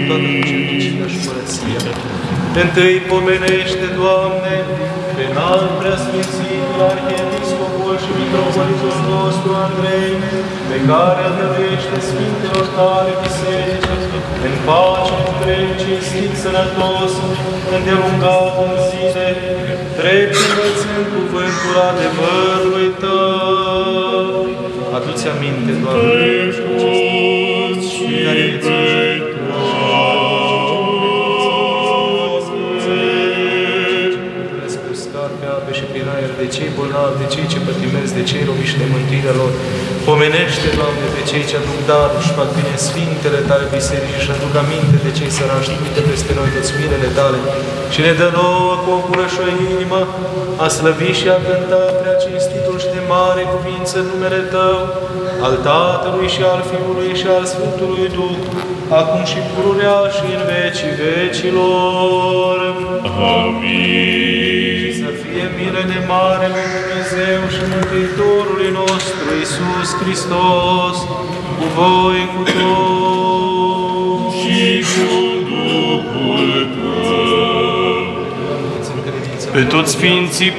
toată cucernicia și mărăția. Întâi pomenește, Doamne, pe înalt preasfințitul arhiepiscopul și mitropolitul nostru Andrei, pe care îl dăruiește Sfintelor tale biserici, în pace, drept, cinstit, sănătos, îndelungat în zile, drept învățând cuvântul adevărului Tău. Adu-ți aminte, Doamne, care și prin aer de cei bolnavi, de cei ce pătimesc, de cei robiși de mântuirea lor. Pomenește, Doamne, pe cei ce aduc darul și fac bine Sfintele Tale biserici și aduc aminte de cei sărași, trimite peste noi toți milele Tale și ne dă nouă cu o gură și o inimă a slăvi și a cânta prea cinstitul și de mare cuvință numele Tău, al Tatălui și al Fiului și al Sfântului Duh, acum și pururea și în vecii vecilor. Amin. Să fie milele mare lui Dumnezeu și Mântuitorului nostru, Iisus Hristos, cu voi, cu toți și cu Duhul Tău. Pe toți Sfinții